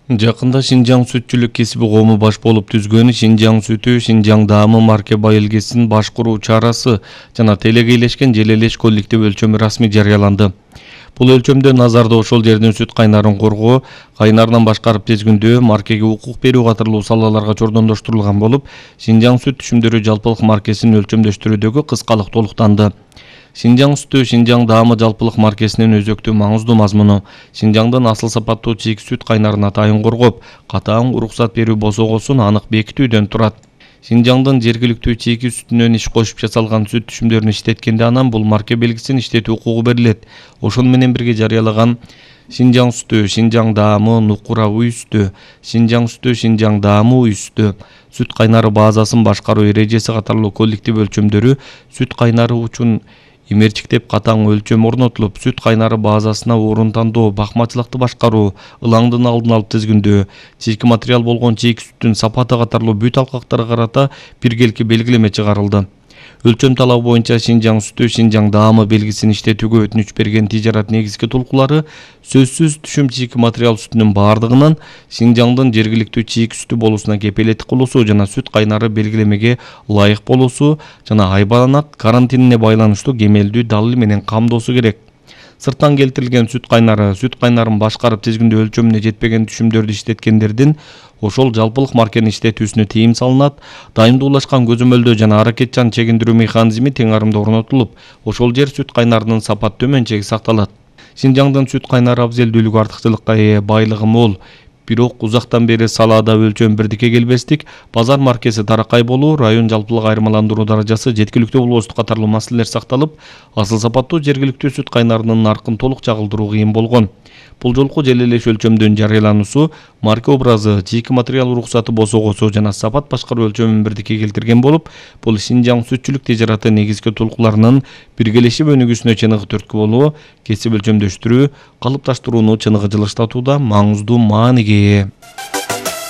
Жакында Шинжаң сүтчүлүк кесиби коому баш болуп түзгөн Шинжаң сүтү, Шинжаң даамы марке байылгесин башкаруу чарасы жана телегейлешкен желелеш коллектив өлчөмү расмий жарыяланды. Бул өлчөмдө назарда ошол жердин сүт кайнарын коргоо, кайнарынан башкарып тезгүндөө, маркеге укук берүү катарлуу салаларга чордондоштурулган болуп, Шинжаң сүт түшүмдөрү жалпылык маркесин өлчөмдөштүрүүдөгү кыскалык толуктанды. Шинжаң сүтү Шинжаң даамы жалпылык маркесинин өзөктүү маңыздуу мазмуну Шинжаңдын асыл сапаттуу чийик сүт кайнарын атайын коргоп, катаң уруксат берүү босогосун анык бекитүүдөн турат. Шинжаңдын жергиликтүү чийки сүтүнөн иш кошуп жасалган сүт түшүмдөрүн иштеткенде анан бул марке белгисин иштетүү укугу берилет. Ошону менен бирге жарыялаган Шинжаң сүтү, Шинжаң даамы, Нукура уй сүтү, Шинжаң сүтү, Шинжаң даамы уй сүтү, сүт кайнары базасын башкаруу эрежеси катарлуу коллектив өлчөмдөрү сүт кайнары үчүн имерчиктеп катаң өлчөм орнотулуп, сүт кайнары базасына орун тандоо, бакмачылыкты башкаруу, ылаңдын алдын алып тизгиндөө, чийки материал болгон чийки сүттүн сапаты катарлуу бүт алкактарга карата биргелки белгилеме чыгарылды. Өлчөм талабы боюнча Шинжаң сүтү, Шинжаң даамы белгисин иштетүүгө өтүнүч берген тижарат негизги толкулары сөзсүз түшүм чийки материал сүтүнүн бардыгынан Шинжаңдын жергиликтүү чийки сүтү болуусуна кепелеттик кылуусу жана сүт кайнары белгилемеге ылайык болуусу жана айбанак карантинине байланыштуу кемелдүү далил менен камдоосу керек. Сырттан келтирилген сүт кайнарын башкарып тизгиндөө өлчөмүнө жетпеген түшүмдөрдү иштеткендердин ошол жалпылык маркени иштетүүсүнө тыйым салынат, дайымдуулашкан көзөмөлдөө жана аракетчан чегиндирүү механизми тең арымда орнотулуп, ошол жер сүт кайнарынын сапат төмөн чеги сакталат. Шинжаңдын сүт кайнары абзелдүүлүгү артыкчылыкка ээ, байлыгы мол, бирок узактан бери салаада өлчөм бирдикке келбестик, базар маркеси таракай болуу, район жалпылык айырмаландыруу даражасы жеткиликтүү болбостук катарлуу маселелер сакталып, асыл сапаттуу жергиликтүү сүт кайнарынын наркын толук чагылдыруу кыйын болгон. Бул жолку желелеш өлчөмдүн жарыялануусу марке образы, чийки материал уруксаты босогосу жана сапат башкаруу өлчөмүн бирдикке келтирген болуп, бул Шинжаң сүтчүлүк тижараты негизги толкуларынын биргелешип өнүгүүсүнө чыныгы түрткү болуу, кесип өлчөмдөштүрүү, калыпташтырууну чыныгы жылыштатууда маңыздуу мааниге ээ.